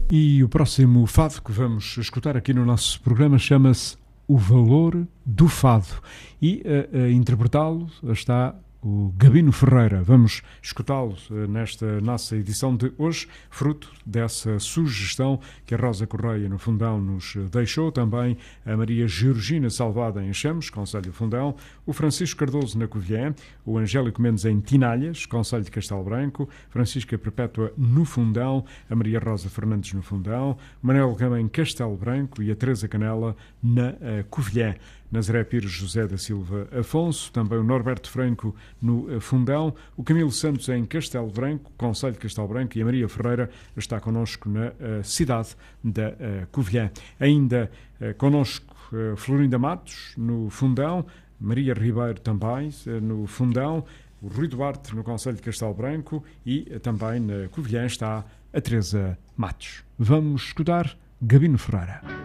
E o próximo fado que vamos escutar aqui no nosso programa chama-se O Valor do Fado. E a interpretá-lo está o Gabino Ferreira. Vamos escutá-lo nesta nossa edição de hoje, fruto dessa sugestão que a Rosa Correia no Fundão nos deixou, também a Maria Georgina Salvada em Chames, Concelho Fundão, o Francisco Cardoso na Covilhã, o Angélico Mendes em Tinalhas, Concelho de Castelo Branco, Francisca Perpétua no Fundão, a Maria Rosa Fernandes no Fundão, o Manuel Gama em Castelo Branco e a Teresa Canela na Covilhã. Nazaré Pires José da Silva Afonso, também o Norberto Franco no Fundão, o Camilo Santos em Castelo Branco, Concelho de Castelo Branco, e a Maria Ferreira está connosco na cidade da Covilhã. Ainda connosco Florinda Matos no Fundão, Maria Ribeiro também no Fundão, o Rui Duarte no Concelho de Castelo Branco e também na Covilhã está a Teresa Matos. Vamos escutar Gabino Ferreira.